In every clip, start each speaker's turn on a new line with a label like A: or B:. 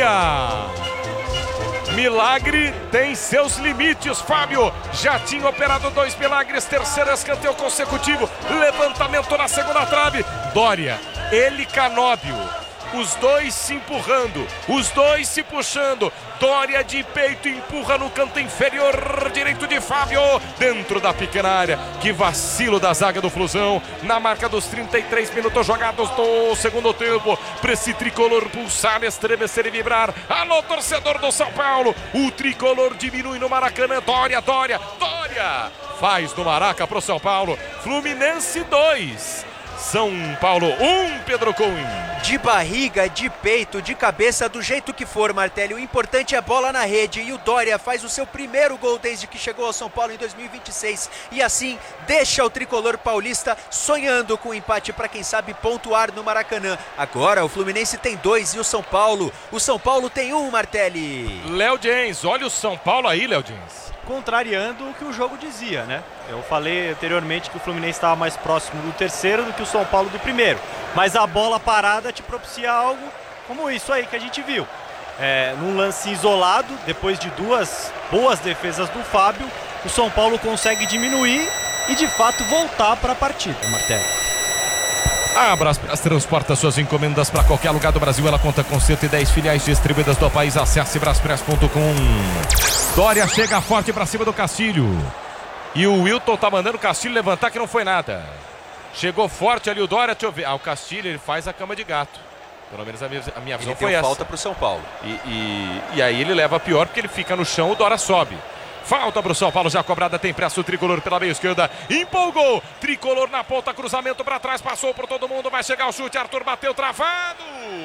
A: Dória! Milagre tem seus limites, Fábio. Já tinha operado 2 milagres, terceiro escanteio consecutivo. Levantamento na segunda trave. Dória, ele Canóbio. Os dois se empurrando, os dois se puxando. Dória de peito empurra no canto inferior direito de Fábio, dentro da pequena área. Que vacilo da zaga do Flusão, na marca dos 33 minutos jogados do segundo tempo. Para esse tricolor pulsar, estremecer e vibrar. Alô, torcedor do São Paulo, o tricolor diminui no Maracanã. Dória faz do Maraca pro São Paulo. Fluminense 2, São Paulo 1, Pedro Cunha.
B: De barriga, de peito, de cabeça, do jeito que for, Martelli. O importante é bola na rede. E o Dória faz o seu primeiro gol desde que chegou ao São Paulo em 2026. E assim deixa o tricolor paulista sonhando com o empate para quem sabe pontuar no Maracanã. Agora o Fluminense tem 2 e o São Paulo tem 1, Martelli.
A: Léo Jens, olha o São Paulo aí, Léo Jens.
C: Contrariando o que o jogo dizia, né? Eu falei anteriormente que o Fluminense estava mais próximo do terceiro do que o São Paulo do primeiro. Mas a bola parada te propicia algo como isso aí que a gente viu. Num lance isolado, depois de 2 boas defesas do Fábio, o São Paulo consegue diminuir e de fato voltar para a partida, Martelli.
A: A Braspress transporta suas encomendas para qualquer lugar do Brasil. Ela conta com 110 filiais distribuídas do país. Acesse braspress.com. Dória chega forte para cima do Castilho. E o Wilton tá mandando o Castilho levantar, que não foi nada. Chegou forte ali o Dória, deixa eu ver. O Castilho, ele faz a cama de gato. Pelo menos a minha visão foi essa.
B: Falta pro São Paulo.
A: E aí ele leva a pior, porque ele fica no chão, o Dória sobe. Falta pro São Paulo, já cobrada, tem pressa o tricolor pela meia esquerda. Empolgou, tricolor na ponta, cruzamento para trás, passou por todo mundo, vai chegar o chute, Arthur bateu, travado.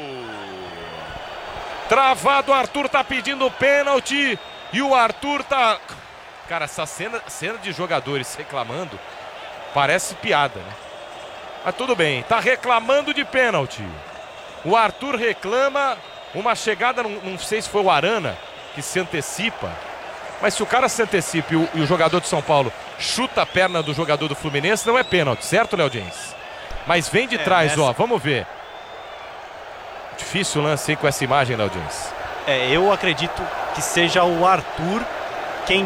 A: Travado, Arthur tá pedindo pênalti. E o Arthur tá... Cara, essa cena de jogadores reclamando parece piada, né? Mas tudo bem, tá reclamando de pênalti. O Arthur reclama uma chegada, não sei se foi o Arana que se antecipa. Mas se o cara se antecipa e o jogador de São Paulo chuta a perna do jogador do Fluminense, não é pênalti, certo, Léo Jens? Mas vem de trás, ó, vamos ver. Difícil o lance, hein, com essa imagem, Léo Jens.
C: Eu acredito que seja o Arthur